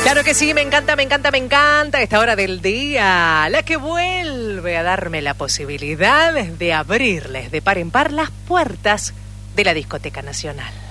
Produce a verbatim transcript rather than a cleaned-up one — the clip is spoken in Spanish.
Claro que sí, me encanta, me encanta, me encanta esta hora del día, la que vuelve a darme la posibilidad de abrirles de par en par las puertas de la Discoteca Nacional.